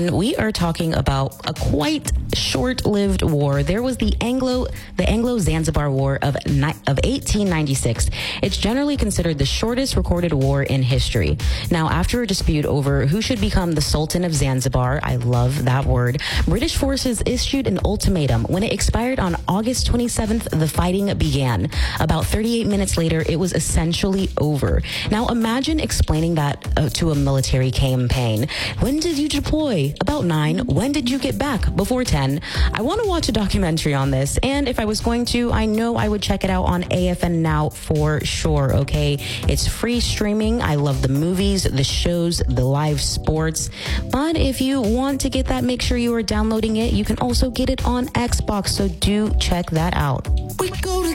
And we are talking about a quite short-lived war. There was the Anglo-Zanzibar War of 1896. It's generally considered the shortest recorded war in history. Now, after a dispute over who should become the Sultan of Zanzibar, I love that word, British forces issued an ultimatum. When it expired on August 27th, the fighting began. About 38 minutes later, it was essentially over. Now, imagine explaining that to a military campaign. When did you deploy? About 9. When did you get back? Before 10. I want to watch a documentary on this, and if I was going to, I know I would check it out on AFN Now for sure, okay? It's free streaming. I love the movies, the shows, the live sports. But if you want to get that, make sure you are downloading it. You can also get it on Xbox, so do check that out.